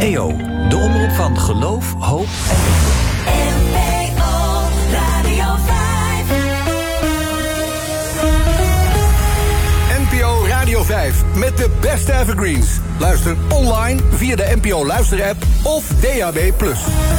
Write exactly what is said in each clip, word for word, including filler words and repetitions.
E O, de omroep van geloof, hoop en N P O Radio vijf. N P O Radio vijf met de beste evergreens. Luister online via de N P O luisterapp of D A B plus.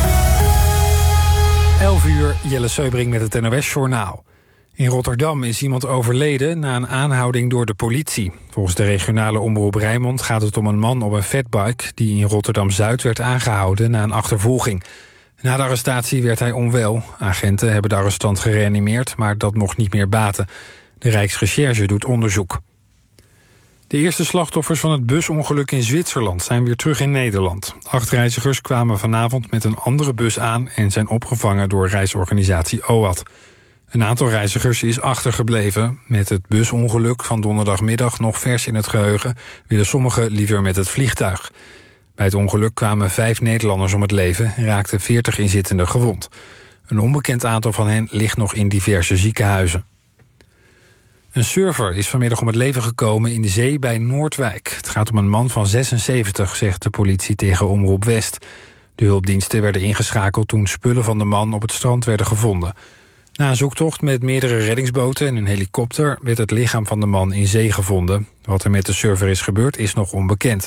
elf uur, Jelle Seubring met het N O S-journaal. In Rotterdam is iemand overleden na een aanhouding door de politie. Volgens de regionale omroep Rijnmond gaat het om een man op een fatbike die in Rotterdam-Zuid werd aangehouden na een achtervolging. Na de arrestatie werd hij onwel. Agenten hebben de arrestant gereanimeerd, maar dat mocht niet meer baten. De Rijksrecherche doet onderzoek. De eerste slachtoffers van het busongeluk in Zwitserland zijn weer terug in Nederland. Acht reizigers kwamen vanavond met een andere bus aan en zijn opgevangen door reisorganisatie O A D. Een aantal reizigers is achtergebleven. Met het busongeluk van donderdagmiddag nog vers in het geheugen willen sommigen liever met het vliegtuig. Bij het ongeluk kwamen vijf Nederlanders om het leven en raakten veertig inzittenden gewond. Een onbekend aantal van hen ligt nog in diverse ziekenhuizen. Een surfer is vanmiddag om het leven gekomen in de zee bij Noordwijk. Het gaat om een man van zesenzeventig, zegt de politie tegen Omroep West. De hulpdiensten werden ingeschakeld toen spullen van de man op het strand werden gevonden. Na een zoektocht met meerdere reddingsboten en een helikopter werd het lichaam van de man in zee gevonden. Wat er met de surfer is gebeurd is nog onbekend.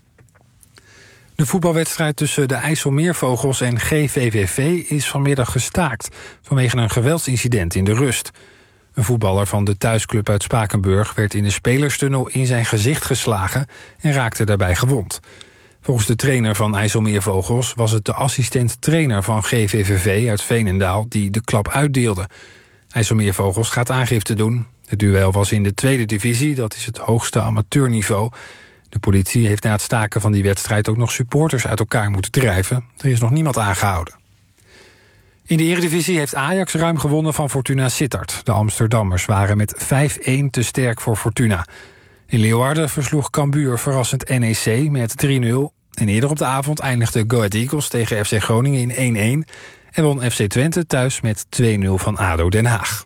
De voetbalwedstrijd tussen de IJsselmeervogels en G V V V is vanmiddag gestaakt vanwege een geweldsincident in de rust. Een voetballer van de thuisclub uit Spakenburg werd in de spelerstunnel in zijn gezicht geslagen en raakte daarbij gewond. Volgens de trainer van IJsselmeervogels was het de assistent-trainer van G V V V uit Veenendaal die de klap uitdeelde. IJsselmeervogels gaat aangifte doen. Het duel was in de tweede divisie, dat is het hoogste amateurniveau. De politie heeft na het staken van die wedstrijd ook nog supporters uit elkaar moeten drijven. Er is nog niemand aangehouden. In de Eredivisie heeft Ajax ruim gewonnen van Fortuna Sittard. De Amsterdammers waren met vijf-een te sterk voor Fortuna. In Leeuwarden versloeg Cambuur verrassend N E C met drie nul. En eerder op de avond eindigde Go Ahead Eagles tegen F C Groningen in één-één... en won F C Twente thuis met twee nul van A D O Den Haag.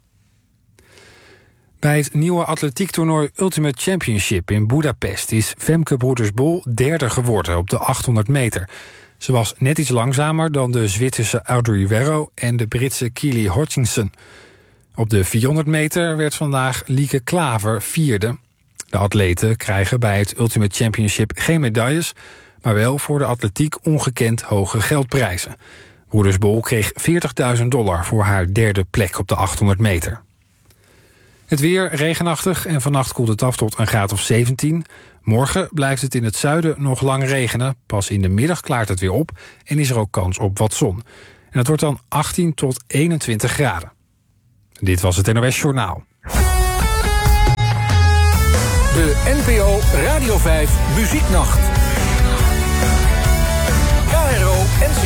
Bij het nieuwe atletiektoernooi Ultimate Championship in Budapest is Femke Broeders-Bol derde geworden op de achthonderd meter. Ze was net iets langzamer dan de Zwitserse Audrey Werro en de Britse Keely Hodgkinson. Op de vierhonderd meter werd vandaag Lieke Klaver vierde. De atleten krijgen bij het Ultimate Championship geen medailles, maar wel voor de atletiek ongekend hoge geldprijzen. Broeders-Bol kreeg veertigduizend dollar voor haar derde plek op de achthonderd meter. Het weer regenachtig en vannacht koelt het af tot een graad of zeventien. Morgen blijft het in het zuiden nog lang regenen. Pas in de middag klaart het weer op en is er ook kans op wat zon. En het wordt dan achttien tot eenentwintig graden. Dit was het N O S-journaal. De N P O Radio vijf Muzieknacht. K R O en